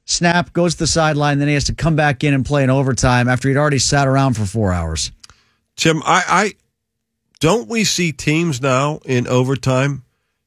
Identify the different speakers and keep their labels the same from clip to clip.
Speaker 1: snap, goes to the sideline, then he has to come back in and play in overtime after he'd already sat around for 4 hours.
Speaker 2: Tim, I don't we see teams now in overtime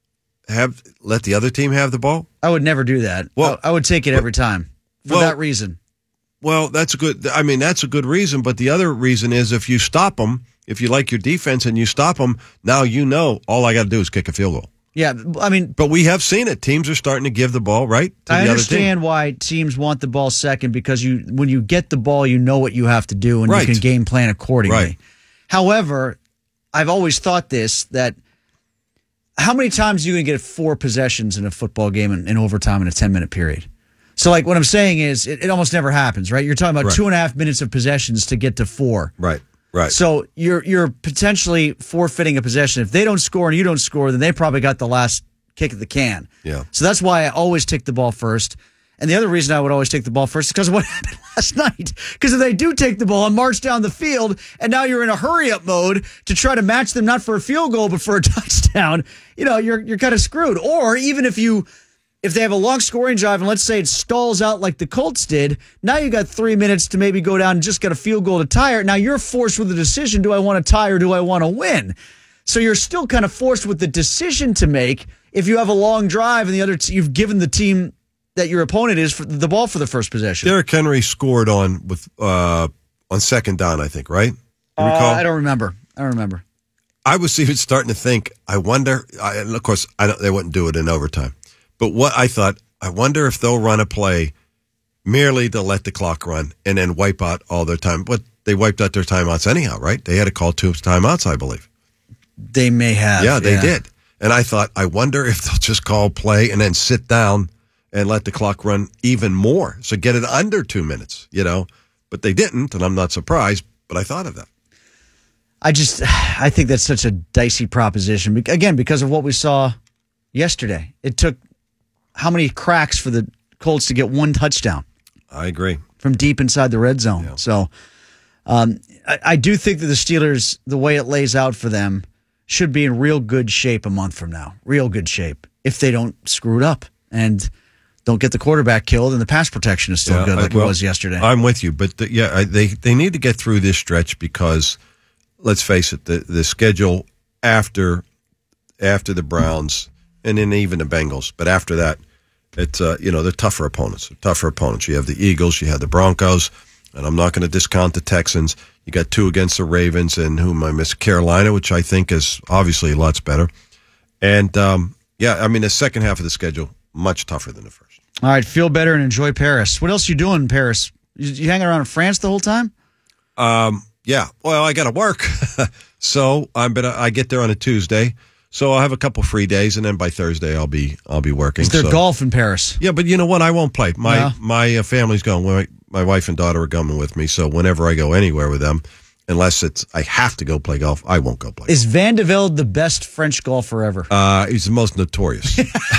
Speaker 2: let the other team have the ball?
Speaker 1: I would never do that. Well, I would take it every time for that reason.
Speaker 2: Well, that's a good reason, but the other reason is if you stop them, if you like your defense and you stop them, now all I got to do is kick a field goal.
Speaker 1: Yeah,
Speaker 2: but we have seen it. Teams are starting to give the ball, right, to
Speaker 1: I
Speaker 2: the
Speaker 1: understand
Speaker 2: other team.
Speaker 1: why teams want the ball second, because when you get the ball, you know what you have to do, and
Speaker 2: right.
Speaker 1: you can game plan accordingly.
Speaker 2: Right.
Speaker 1: However, I've always thought that how many times are you going to get 4 possessions in a football game in overtime in a 10-minute period? So, what I'm saying is it almost never happens, right? You're talking about 2.5 minutes of possessions to get to 4.
Speaker 2: Right.
Speaker 1: So you're potentially forfeiting a possession. If they don't score and you don't score, then they probably got the last kick of the can.
Speaker 2: Yeah.
Speaker 1: So that's why I always take the ball first. And the other reason I would always take the ball first is because of what happened last night. Because if they do take the ball and march down the field, and now you're in a hurry-up mode to try to match them not for a field goal but for a touchdown, you're kind of screwed. Or even if they have a long scoring drive and let's say it stalls out like the Colts did, now you got 3 minutes to maybe go down and just get a field goal to tie it. Now you're forced with the decision, do I want to tie or do I want to win? So you're still kind of forced with the decision to make if you have a long drive and you've given the team that your opponent is for the ball for the first possession.
Speaker 2: Derrick Henry scored on second down, I think, right? You recall?
Speaker 1: I don't remember.
Speaker 2: I was even starting to think, and of course, they wouldn't do it in overtime. But I wonder if they'll run a play merely to let the clock run and then wipe out all their time. But they wiped out their timeouts anyhow, right? They had to call 2 timeouts, I believe.
Speaker 1: They may have.
Speaker 2: Yeah, they did. And I thought, I wonder if they'll just call play and then sit down and let the clock run even more. So get it under 2 minutes, But they didn't, and I'm not surprised, but I thought of that.
Speaker 1: I think that's such a dicey proposition. Again, because of what we saw yesterday. It took how many cracks for the Colts to get 1 touchdown?
Speaker 2: I agree.
Speaker 1: From deep inside the red zone. Yeah. So I do think that the Steelers, the way it lays out for them, should be in real good shape a month from now. Real good shape. If they don't screw it up and don't get the quarterback killed and the pass protection is still good like it was yesterday.
Speaker 2: I'm with you. But they need to get through this stretch because, let's face it, the schedule after the Browns and then even the Bengals. But after that, it's they're tougher opponents. You have the Eagles, you have the Broncos, and I'm not going to discount the Texans. You got 2 against the Ravens, and whom I miss, Carolina, which I think is obviously lots better. And the second half of the schedule much tougher than the first.
Speaker 1: All right, feel better and enjoy Paris. What else are you doing in Paris? You hanging around in France the whole time?
Speaker 2: Yeah. Well, I got to work, so I get there on a Tuesday. So I'll have a couple free days, and then by Thursday I'll be working.
Speaker 1: Is there golf in Paris?
Speaker 2: Yeah, but you know what? I won't play. My family's going. My wife and daughter are coming with me. So whenever I go anywhere with them, unless I have to go play golf, I won't go play.
Speaker 1: Is Van de Velde the best French golfer ever?
Speaker 2: He's the most notorious.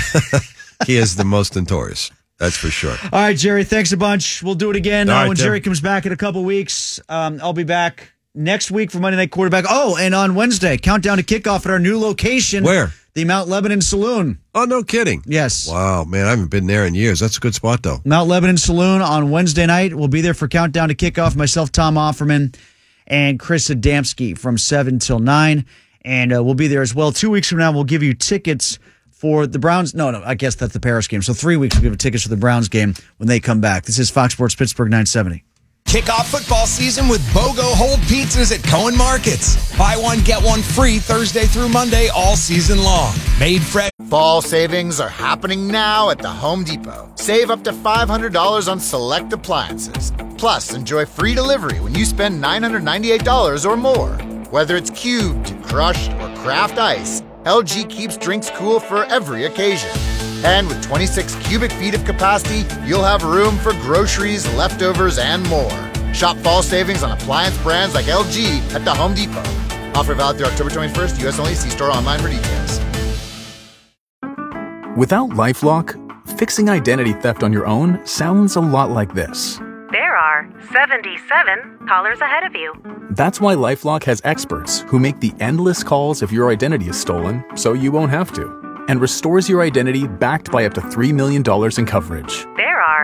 Speaker 2: He is the most notorious. That's for sure.
Speaker 1: All right, Jerry. Thanks a bunch. We'll do it again
Speaker 2: right,
Speaker 1: when
Speaker 2: Tim.
Speaker 1: Jerry comes back in a couple weeks. I'll be back next week for Monday Night Quarterback. Oh, and on Wednesday, countdown to kickoff at our new location.
Speaker 2: Where?
Speaker 1: The Mount Lebanon Saloon.
Speaker 2: Oh, no kidding.
Speaker 1: Yes.
Speaker 2: Wow, man, I haven't been there in years. That's a good spot, though.
Speaker 1: Mount Lebanon Saloon on Wednesday night. We'll be there for countdown to kickoff. Myself, Tom Offerman, and Chris Adamski from 7 till 9. And we'll be there as well. 2 weeks from now, we'll give you tickets for the Browns. No, I guess that's the Paris game. So 3 weeks, we'll give you tickets for the Browns game when they come back. This is Fox Sports Pittsburgh 970.
Speaker 3: Kick off football season with BOGO Hold Pizzas at Cohen Markets. Buy one, get one free Thursday through Monday all season long. Made fresh.
Speaker 4: Fall savings are happening now at the Home Depot. Save up to $500 on select appliances. Plus, enjoy free delivery when you spend $998 or more. Whether it's cubed, crushed, or craft ice, LG keeps drinks cool for every occasion. And with 26 cubic feet of capacity, you'll have room for groceries, leftovers, and more. Shop fall savings on appliance brands like LG at the Home Depot. Offer valid through October 21st, U.S. only. See store online for details.
Speaker 5: Without LifeLock, fixing identity theft on your own sounds a lot like this.
Speaker 6: There are 77 callers ahead of you.
Speaker 5: That's why LifeLock has experts who make the endless calls if your identity is stolen, so you won't have to, and restores your identity backed by up to $3 million in coverage.